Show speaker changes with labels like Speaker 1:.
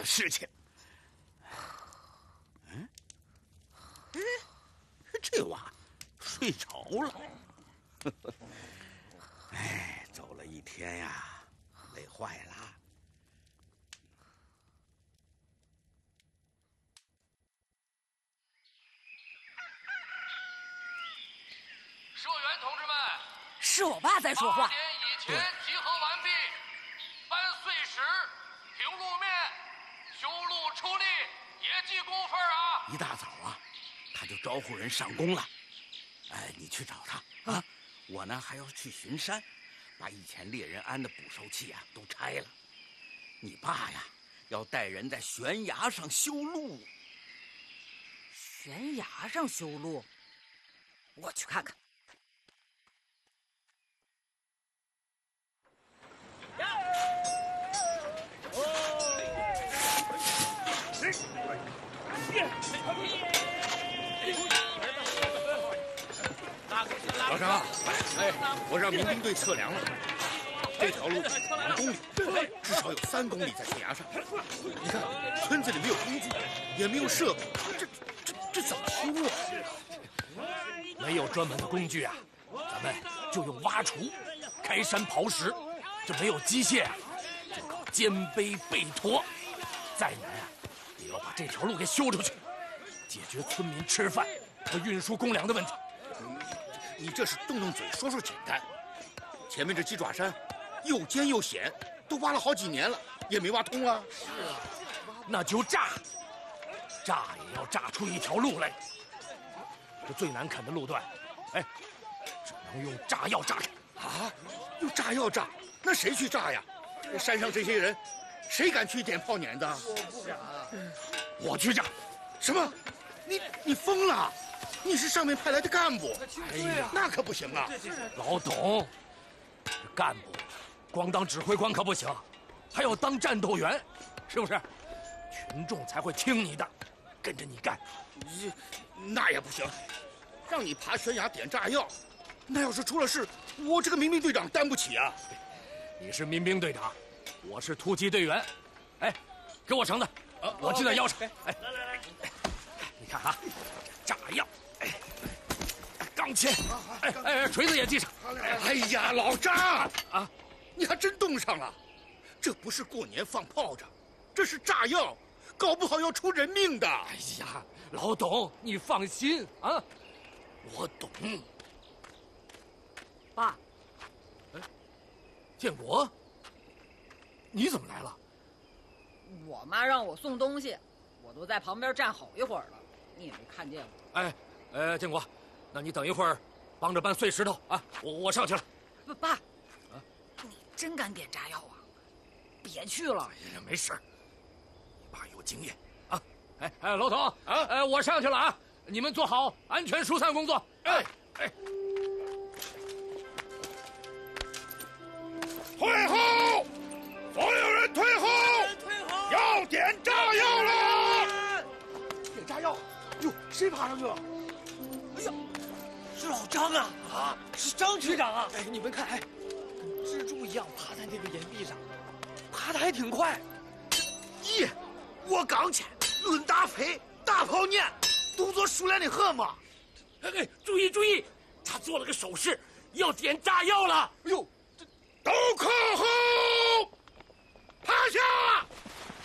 Speaker 1: 的事情。嗯，哎，这娃睡着了。哎，走了一天呀，累坏了。
Speaker 2: 社员同志们，
Speaker 3: 是我爸在说话。
Speaker 2: 8点以前集合完毕，搬碎石、平路面、修路出力，也记工分啊！
Speaker 1: 一大早啊，他就招呼人上工了。哎，你去找他啊！我呢还要去巡山，把以前猎人安的捕兽器啊都拆了。你爸呀，要带人在悬崖上修路。
Speaker 3: 悬崖上修路，我去看看。
Speaker 1: 老张，哎，我让民兵队测量了，这条路2公里，至少有3公里在悬崖上。你看，村子里没有工具，也没有设备，这怎么修啊？
Speaker 4: 没有专门的工具啊，咱们就用挖锄、开山刨石。这没有机械啊，就靠肩背背驮。再难啊，也要把这条路给修出去，解决村民吃饭和运输公粮的问题。
Speaker 1: 你这是动嘴说简单，前面这鸡爪山又尖又险，都挖了好几年了，也没挖通啊。
Speaker 4: 是啊，那就炸也要炸出一条路来。这最难啃的路段，哎，只能用炸药炸开。
Speaker 1: 啊，用炸药炸？那谁去炸呀？山上这些人，谁敢去点炮碾的？
Speaker 4: 我去炸。
Speaker 1: 什么？你疯了？你是上面派来的干部？
Speaker 4: 哎呀，
Speaker 1: 那可不行啊！
Speaker 4: 老董，这干部光当指挥官可不行，还要当战斗员，是不是？群众才会听你的，跟着你干。
Speaker 1: 那也不行，让你爬悬崖点炸药，那要是出了事，我这个民兵队长担不起啊！
Speaker 4: 你是民兵队长，我是突击队员。哎，给我绳子，我系在腰上。哎，来，你看啊，炸药，钢钎，锤子也系上。
Speaker 1: 哎呀，老张啊，你还真动上了！这不是过年放炮仗，这是炸药，搞不好要出人命的。
Speaker 4: 哎呀，老董，你放心啊，我懂。
Speaker 3: 爸，
Speaker 4: 建国，你怎么来了？
Speaker 3: 我妈让我送东西，我都在旁边站好一会儿了，你也没看见我。
Speaker 4: 建国，那你等一会儿，帮着搬碎石头啊！我上去了。
Speaker 3: 爸，你真敢点炸药啊？别去了。
Speaker 4: 哎呀，没事，你爸有经验啊。老董啊，我上去了啊，你们做好安全疏散工作。
Speaker 1: 退后！所有人退后！要点炸药了！
Speaker 5: 点炸药！哟，谁爬上去了？哎呀，是老张啊！啊，是张局长啊！哎，你们看，跟蜘蛛一样爬在那个岩壁上，爬得还挺快。
Speaker 1: 咦，我刚去，论大飞，大炮念，动作熟练的很嘛。
Speaker 4: 注意，他做了个手势，要点炸药了。
Speaker 5: 哎呦！
Speaker 1: 都靠后，趴下！